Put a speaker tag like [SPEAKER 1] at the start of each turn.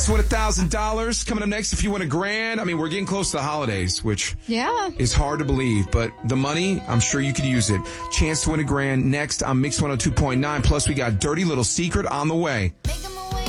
[SPEAKER 1] So win $1,000 coming up next if you win $1,000. I mean, we're getting close to the holidays, which is hard to believe, but the money, I'm sure you could use it. Chance to win $1,000 next on Mix 102.9. Plus, we got Dirty Little Secret on the way.